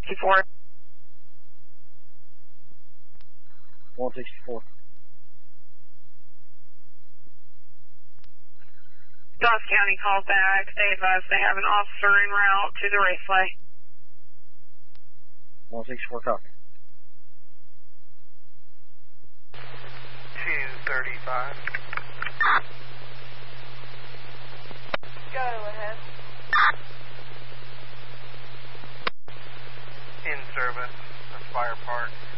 2-4. 164. Doss County called back. They advised they have an officer en route to the raceway. 164, copy. 235. Go ahead. In service, Aspire Park.